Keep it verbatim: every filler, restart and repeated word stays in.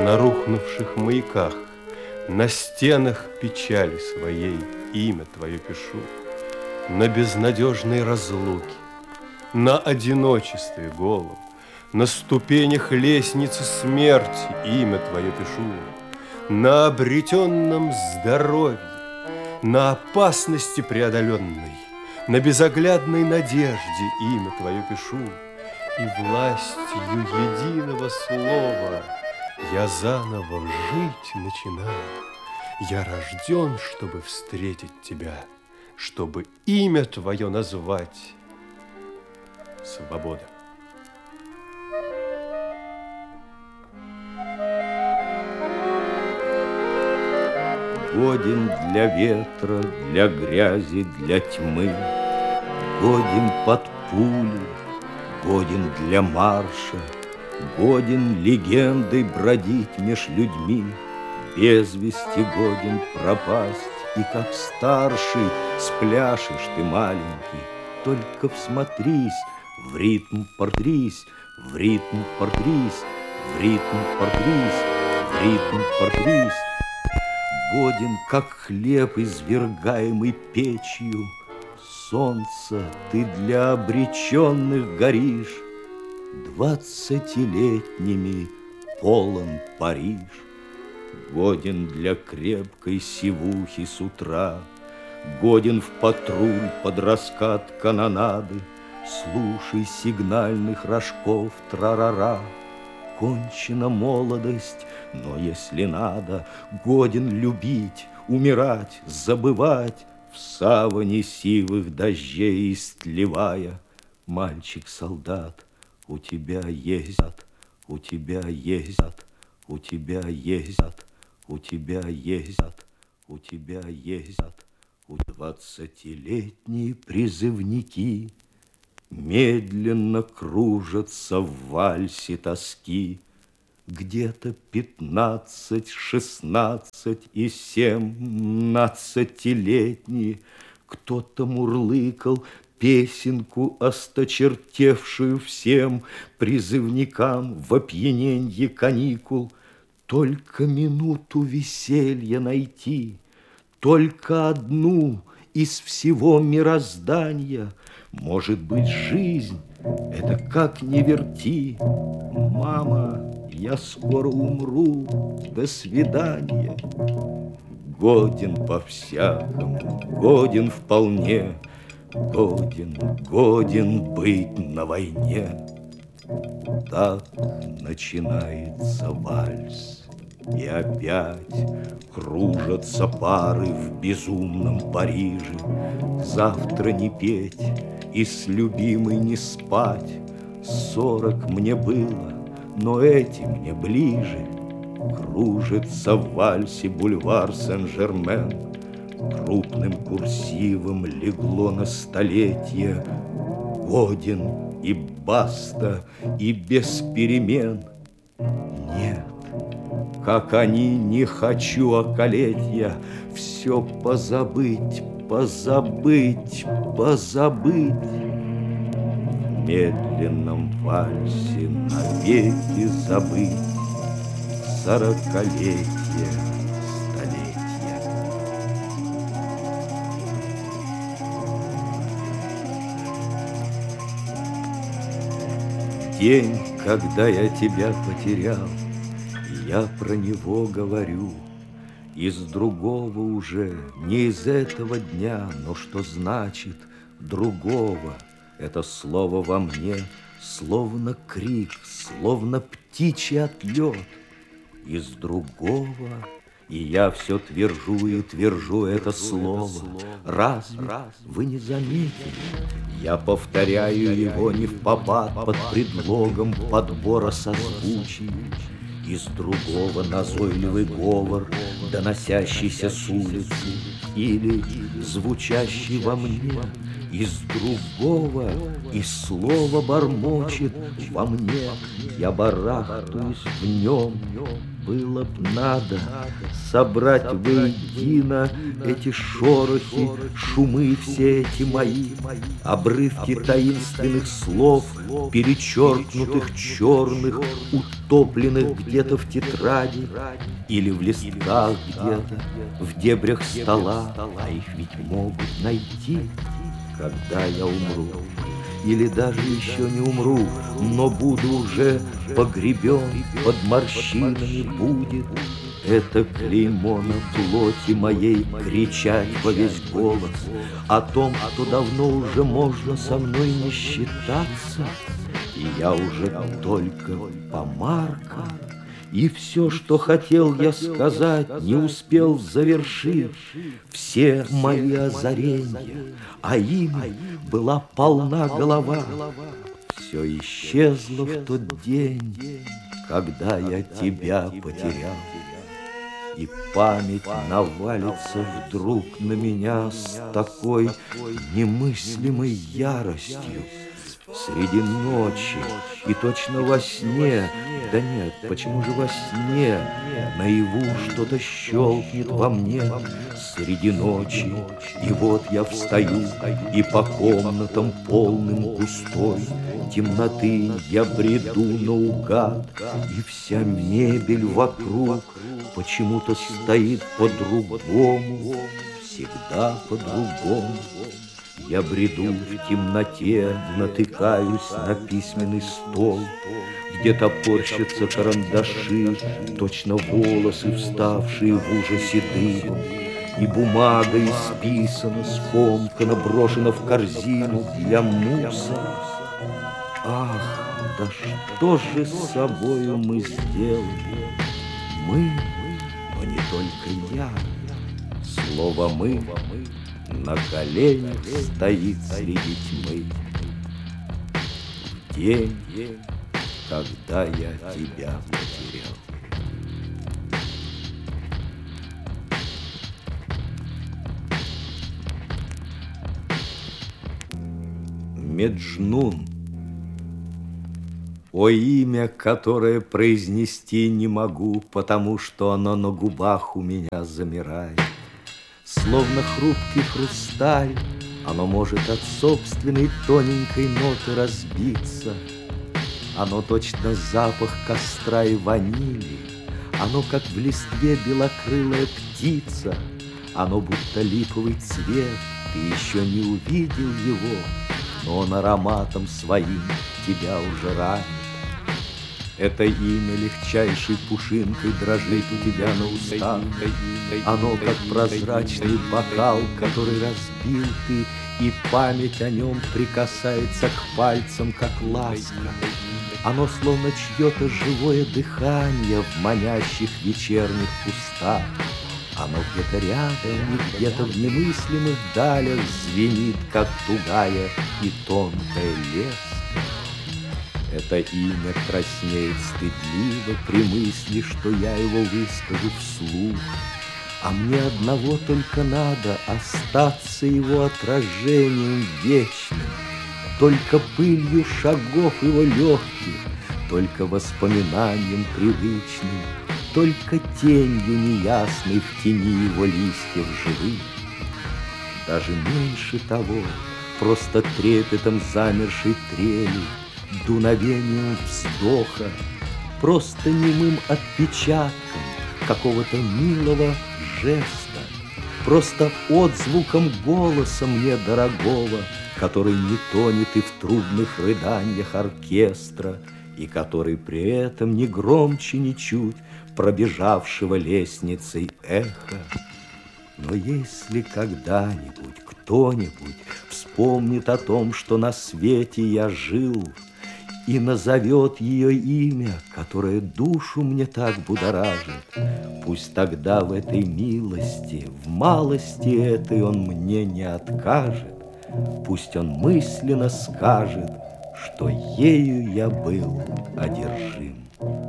На рухнувших маяках, на стенах печали своей имя твое пишу. На безнадежной разлуке, на одиночестве голом, на ступенях лестницы смерти имя твое пишу. На обретенном здоровье, на опасности преодоленной, на безоглядной надежде имя твое пишу. И властью единого слова я заново жить начинаю. Я рожден, чтобы встретить тебя, чтобы имя твое назвать. Свобода. Годен для ветра, для грязи, для тьмы, годен под пули, годен для марша, годен легендой бродить меж людьми, без вести годен пропасть, и как старший спляшешь ты маленький. Только всмотрись, в ритм портрись, в ритм портрись, в ритм портрись, в ритм портрись. Годен, как хлеб, извергаемый печью, солнце, ты для обреченных горишь, двадцатилетними полон Париж. Годен для крепкой сивухи с утра, годен в патруль под раскат канонады. Слушай сигнальных рожков трарара. Кончена молодость, но если надо, годен любить, умирать, забывать, в саване сивых дождей истлевая. Мальчик-солдат, у тебя есть ад, у тебя есть ад, у тебя есть ад, у тебя есть ад, у тебя есть ад. У двадцатилетние призывники медленно кружатся в вальсе тоски. Где-то пятнадцать, шестнадцать и семнадцатилетние кто-то мурлыкал песенку, осточертевшую всем призывникам в опьяненье каникул. Только минуту веселья найти, только одну из всего мироздания. Может быть, жизнь — это как ни верти. Мама, я скоро умру, до свидания. Годен по-всякому, годен вполне, годен, годен быть на войне. Так начинается вальс, и опять кружатся пары в безумном Париже. Завтра не петь и с любимой не спать. Сорок мне было, но эти мне ближе. Кружится в вальсе бульвар Сен-Жермен. Крупным курсивом легло на столетие. Годен и баста, и без перемен. Нет, как они, не хочу околеть я. Все позабыть, позабыть, позабыть. В медленном вальсе навеки забыть сорокалетие, столетие. День, когда я тебя потерял, я про него говорю. Из другого уже, не из этого дня, но что значит другого? Это слово во мне, словно крик, словно птичий отлет. Из другого, и я все твержу и твержу это слово. Разве вы не заметили? Я повторяю его не впопад под предлогом подбора созвучий. Из другого назойливый говор, доносящийся с улицы, или звучащий во мне. Из другого и слово бормочет во мне. Я барахтаюсь в нем, было б надо собрать воедино эти шорохи, шумы все эти мои, обрывки таинственных слов, перечеркнутых черных, утопленных где-то в тетради или в листках где-то, в дебрях стола, а их ведь могут найти, когда я умру. Или даже еще не умру, но буду уже погребен, под морщинами будет это клеймо на плоти моей кричать во весь голос о том, что давно уже можно со мной не считаться, и я уже только по маркам. И все, что хотел я сказать, не успел завершить. Все мои озарения, а ими была полна голова. Все исчезло в тот день, когда я тебя потерял. И память навалится вдруг на меня с такой немыслимой яростью. Среди ночи и точно во сне, да нет, почему же во сне, наяву что-то щелкнет во мне среди ночи, и вот я встаю, и по комнатам полным густой темноты я бреду наугад, и вся мебель вокруг почему-то стоит по-другому, всегда по-другому. Я бреду в темноте, натыкаюсь на письменный стол, где топорщатся карандаши, точно волосы, вставшие в ужасе дыбом, и бумага исписана, скомкана, брошена в корзину для мусора. Ах, да что же с собою мы сделали? Мы, но не только я. Слово «мы» на коленях стоит среди тьмы. В день, когда я тебя потерял. Меджнун. О имя, которое произнести не могу, потому что оно на губах у меня замирает. Словно хрупкий хрусталь, оно может от собственной тоненькой ноты разбиться. Оно точно запах костра и ванили, оно как в листве белокрылая птица, оно будто липовый цвет, ты еще не увидел его, но он ароматом своим тебя уже ранит. Это имя легчайшей пушинкой дрожит у тебя на устах. Оно, как прозрачный бокал, который разбил ты, и память о нем прикасается к пальцам, как ласка. Оно словно чье-то живое дыхание в манящих вечерних кустах. Оно где-то рядом и где-то в немыслимых далях звенит, как тугая и тонкая леска. Это имя краснеет стыдливо при мысли, что я его выскажу вслух. А мне одного только надо остаться его отражением вечным, только пылью шагов его легких, только воспоминанием привычным, только тенью неясной в тени его листьев живых. Даже меньше того, просто трепетом замершей трели, дуновением вздоха, просто немым отпечатком какого-то милого жеста, просто отзвуком голоса мне дорогого, который не тонет и в трудных рыданиях оркестра, и который при этом не громче ничуть пробежавшего лестницей эхо. Но если когда-нибудь кто-нибудь вспомнит о том, что на свете я жил, и назовет ее имя, которое душу мне так будоражит, пусть тогда в этой милости, в малости этой он мне не откажет, пусть он мысленно скажет, что ею я был одержим.